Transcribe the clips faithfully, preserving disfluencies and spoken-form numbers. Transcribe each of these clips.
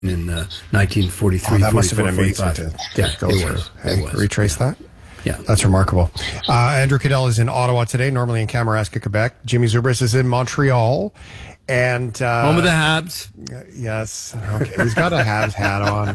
in uh, nineteen forty-three. Oh, that must have been amazing to, to yeah, go it through. was. Hey, It was. retrace that? Yeah. That's remarkable. Uh, Andrew Cadell is in Ottawa today, normally in Kamouraska, Quebec. Jimmy Zubris is in Montreal. And uh, home of the Habs. Yes. Okay. He's got a Habs hat on.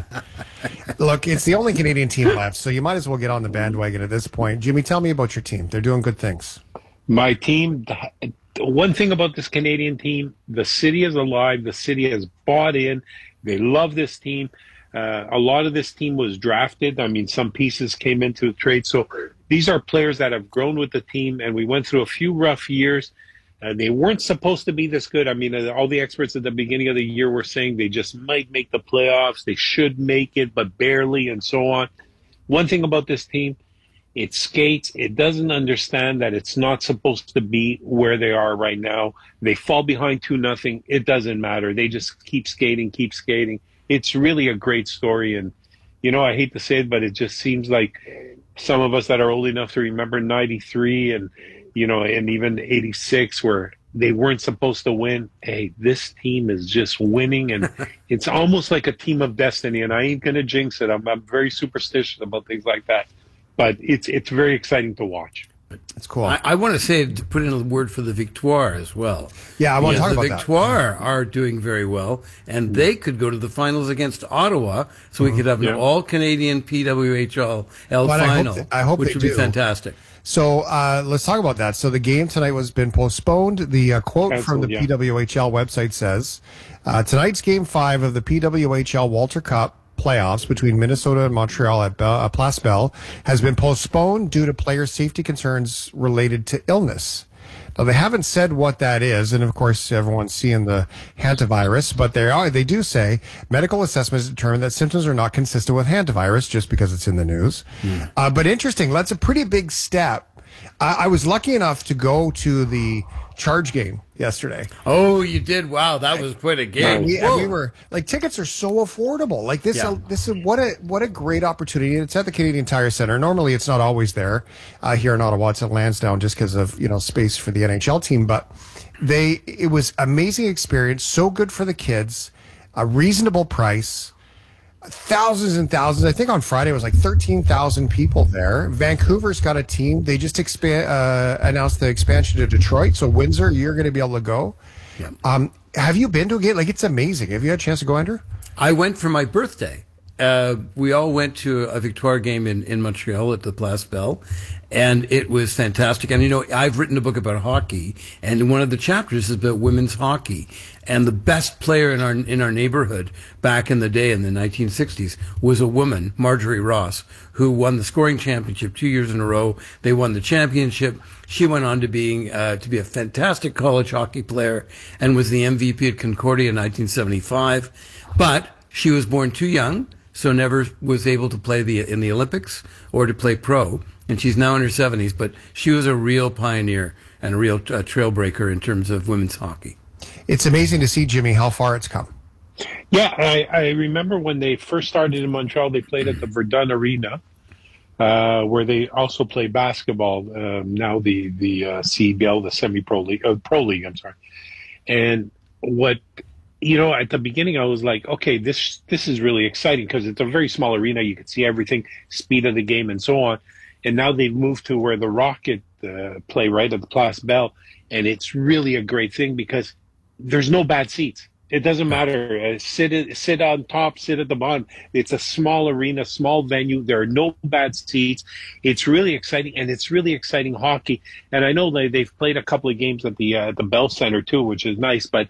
Look, it's the only Canadian team left, so you might as well get on the bandwagon at this point. Jimmy, tell me about your team. They're doing good things. My team, one thing about this Canadian team, the city is alive. The city has bought in. They love this team. Uh, a lot of this team was drafted. I mean, some pieces came into the trade. So these are players that have grown with the team, and we went through a few rough years. Uh, they weren't supposed to be this good. I mean, uh, all the experts at the beginning of the year were saying they just might make the playoffs. They should make it, but barely, and so on. One thing about this team, it skates. It doesn't understand that it's not supposed to be where they are right now. They fall behind two nothing. It doesn't matter. They just keep skating, keep skating. It's really a great story. And, you know, I hate to say it, but it just seems like some of us that are old enough to remember ninety-three and, you know, and even eighty-six where they weren't supposed to win. Hey, this team is just winning, and it's almost like a team of destiny. And I ain't going to jinx it. I'm, I'm very superstitious about things like that. But it's it's very exciting to watch. It's cool. I, I want to say, to put in a word for the Victoire as well. Yeah, I want to talk the about that. The Victoire are doing very well, and they could go to the finals against Ottawa, so we could have an Yeah. all-Canadian P W H L L But I hope final, th- I hope which they would be do. fantastic. So uh, let's talk about that. So the game tonight was been postponed. The uh, quote Cancelled, from the yeah. P W H L website says, uh, tonight's game five of the P W H L Walter Cup playoffs between Minnesota and Montreal at Bell, uh, Place Bell has been postponed due to player safety concerns related to illness. Now, they haven't said what that is, and of course, everyone's seeing the hantavirus, but they are, they do say medical assessments determined that symptoms are not consistent with hantavirus just because it's in the news. Mm. Uh, but interesting, that's a pretty big step. I, I was lucky enough to go to the Charge game yesterday. Oh, you did? Wow, that was quite a game. And we, and we were like, tickets are so affordable. Like this, Yeah. uh, this is what a what a great opportunity. It's at the Canadian Tire Center. Normally, it's not always there uh, here in Ottawa. It's at Lansdowne just because of you know space for the N H L team. But they, it was amazing experience. So good for the kids. A reasonable price. Thousands and thousands. I think on Friday it was like thirteen thousand people there. Vancouver's got a team. They just expand, uh, announced the expansion to Detroit. So Windsor, you're going to be able to go. Yeah. Um, have you been to a game? Like, it's amazing. Have you had a chance to go, Andrew? I went for my birthday. Uh, we all went to a Victoire game in, in Montreal at the Place Bell, and it was fantastic. And, you know, I've written a book about hockey, and one of the chapters is about women's hockey. And the best player in our in our neighborhood back in the day, in the nineteen sixties, was a woman, Marjorie Ross, who won the scoring championship two years in a row. They won the championship. She went on to being uh, to be a fantastic college hockey player and was the M V P at Concordia in nineteen seventy-five. But she was born too young, so never was able to play the in the Olympics or to play pro. And she's now in her seventies, but she was a real pioneer and a real uh, trailbreaker in terms of women's hockey. It's amazing to see, Jimmy, how far it's come. Yeah, I, I remember when they first started in Montreal, they played at the Verdun Arena, uh, where they also play basketball, um, now the, the uh, C B L, the semi-pro league, uh, pro league, I'm sorry. And what, you know, at the beginning, I was like, okay, this this is really exciting because it's a very small arena. You can see everything, speed of the game, and so on. And now they've moved to where the Rocket uh, play right at the Place Bell, and it's really a great thing because there's no bad seats. It doesn't matter. Uh, sit sit on top, sit at the bottom. It's a small arena, small venue. There are no bad seats. It's really exciting, and it's really exciting hockey. And I know they they've played a couple of games at the uh, the Bell Center too, which is nice. But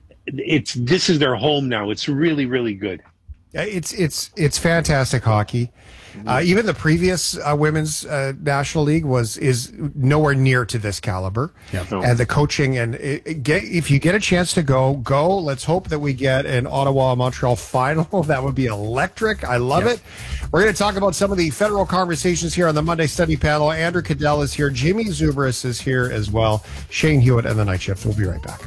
it's this is their home now. It's really really good. It's it's it's fantastic hockey. Uh, even the previous uh, women's uh, national league was is nowhere near to this caliber. Yeah. No. And the coaching and it, it get, if you get a chance to go, go. Let's hope that we get an Ottawa Montreal final. That would be electric. I love Yeah. it. We're going to talk about some of the federal conversations here on the Monday Study Panel. Andrew Cadell is here. Jimmy Zubris is here as well. Shane Hewitt and the Night Shift. We'll be right back.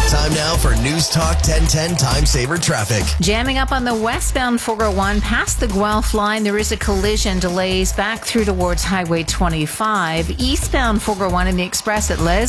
Time now for News Talk ten ten Time Saver Traffic. Jamming up on the westbound four oh one past the Guelph line. There is a collision. Delays back through towards Highway twenty-five. Eastbound four oh one in the Express at Les